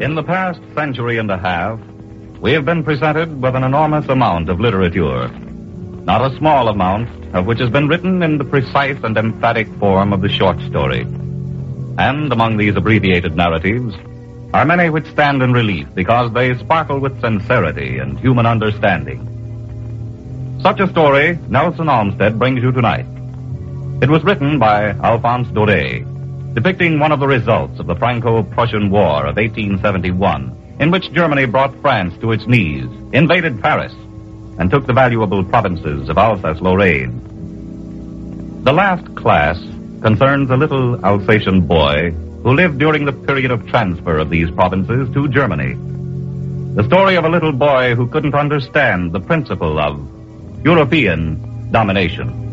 In the past century and a half, we have been presented with an enormous amount of literature, not a small amount of which has been written in the precise and emphatic form of the short story. And among these abbreviated narratives are many which stand in relief because they sparkle with sincerity and human understanding. Such a story Nelson Olmsted brings you tonight. It was written by Alphonse Daudet, depicting one of the results of the Franco-Prussian War of 1871, in which Germany brought France to its knees, invaded Paris, and took the valuable provinces of Alsace-Lorraine. The last class concerns a little Alsatian boy who lived during the period of transfer of these provinces to Germany. The story of a little boy who couldn't understand the principle of European domination.